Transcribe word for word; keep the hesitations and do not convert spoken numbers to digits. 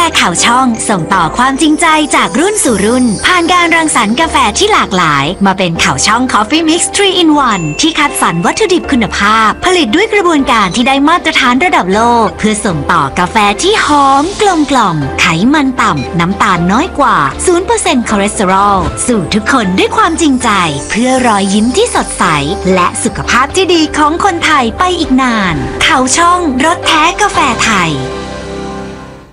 ข่าวช่องส่งต่อความจริงใจจากรุ่นสู่รุ่นผ่านการรังสรรค์กาแฟที่หลากหลายมาเป็นข่าวช่อง Coffee Mix ทรี in วัน ที่คัดสรรวัตถุดิบคุณภาพผลิตด้วยกระบวนการที่ได้มาตรฐานระดับโลกเพื่อส่งต่อกาแฟที่หอมกลมกล่อมไขมันต่ำน้ำตาลน้อยกว่า ศูนย์เปอร์เซ็นต์ คอเลสเตอรอลสู่ทุกคนด้วยความจริงใจเพื่อรอยยิ้มที่สดใสและสุขภาพที่ดีของคนไทยไปอีกนานข่าวช่องรสแท้กาแฟไทย